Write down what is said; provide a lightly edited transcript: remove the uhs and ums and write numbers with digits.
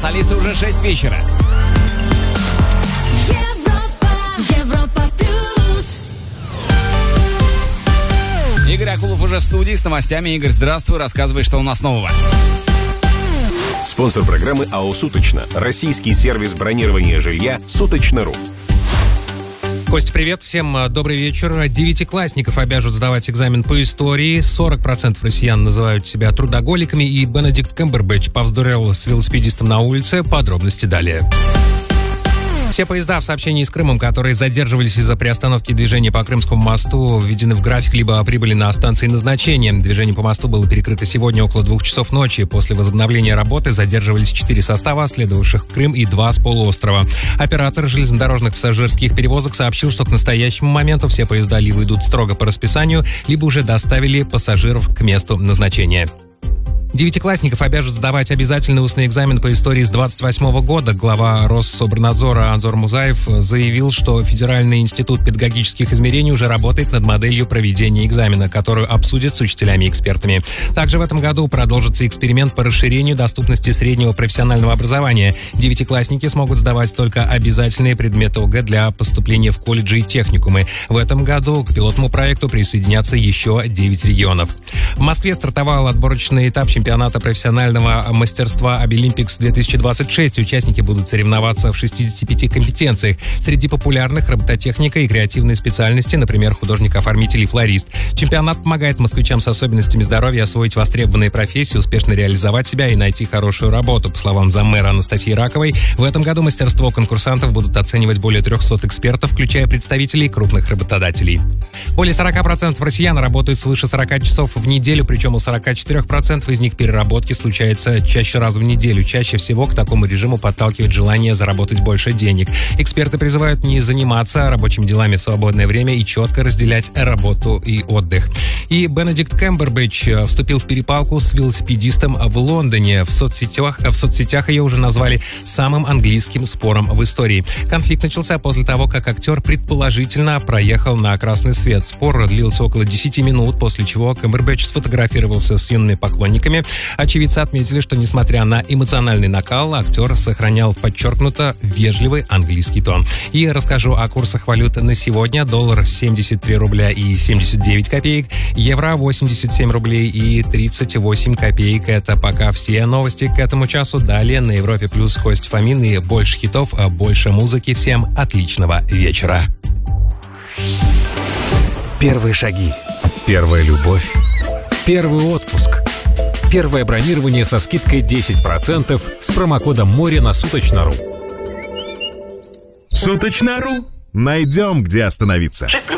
столице уже 6 вечера. Европа плюс. Игорь Акулов уже в студии с новостями. Игорь, здравствуй, рассказывай, что у нас нового. Спонсор программы АО «Суточно». Российский сервис бронирования жилья «Суточно.ру». Костя, привет. Всем добрый вечер. Девятиклассников обяжут сдавать экзамен по истории. 40% россиян называют себя трудоголиками. И Бенедикт Камбербэтч повздорил с велосипедистом на улице. Подробности далее. Все поезда в сообщении с Крымом, которые задерживались из-за приостановки движения по Крымскому мосту, введены в график, либо прибыли на станции назначения. Движение по мосту было перекрыто сегодня около 2 часов ночи. После возобновления работы задерживались 4 состава, следовавших в Крым, и 2 с полуострова. Оператор железнодорожных пассажирских перевозок сообщил, что к настоящему моменту все поезда либо идут строго по расписанию, либо уже доставили пассажиров к месту назначения. Девятиклассников обяжут сдавать обязательный устный экзамен по истории с 28 года. Глава Россоборнадзора Анзор Музаев заявил, что Федеральный институт педагогических измерений уже работает над моделью проведения экзамена, которую обсудят с учителями и экспертами. Также в этом году продолжится эксперимент по расширению доступности среднего профессионального образования. Девятиклассники смогут сдавать только обязательные предметы ОГЭ для поступления в колледжи и техникумы. В этом году к пилотному проекту присоединятся еще 9 регионов. В Москве стартовал отборочный этап чемпионата профессионального мастерства Обилимпикс 2026. Участники будут соревноваться в 65 компетенциях. Среди популярных робототехника и креативные специальности, например, художник-оформитель и флорист. Чемпионат помогает москвичам с особенностями здоровья освоить востребованные профессии, успешно реализовать себя и найти хорошую работу. По словам заммэра Анастасии Раковой, в этом году мастерство конкурсантов будут оценивать более 300 экспертов, включая представителей крупных работодателей. Более 40% россиян работают свыше 40 часов в неделю, причем у 44% из них переработки случается чаще раз в неделю. Чаще всего к такому режиму подталкивает желание заработать больше денег. Эксперты призывают не заниматься рабочими делами в свободное время и четко разделять работу и отдых. И Бенедикт Камбербэтч вступил в перепалку с велосипедистом в Лондоне. В соцсетях ее уже назвали самым английским спором в истории. Конфликт начался после того, как актер предположительно проехал на красный свет. Спор длился около 10 минут, после чего Камбербэтч сфотографировался с юными поклонниками. Очевидцы отметили, что, несмотря на эмоциональный накал, актер сохранял подчеркнуто вежливый английский тон. И расскажу о курсах валют на сегодня. Доллар 73 рубля и 79 копеек, евро 87 рублей и 38 копеек. Это пока все новости к этому часу. Далее на Европе Плюс Костя Фомин и больше хитов, больше музыки. Всем отличного вечера. Первые шаги. Первая любовь. Первый отпуск. Первое бронирование со скидкой 10% с промокодом «Море» на Суточно.ру. Суточно.ру. Найдем, где остановиться.